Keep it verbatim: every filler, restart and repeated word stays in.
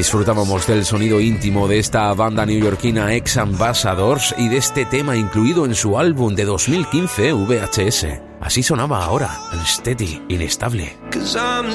Disfrutábamos del sonido íntimo de esta banda neoyorquina Ex Ambassadors y de este tema incluido en su álbum de dos mil quince V H S. Así sonaba ahora, Unsteady, inestable.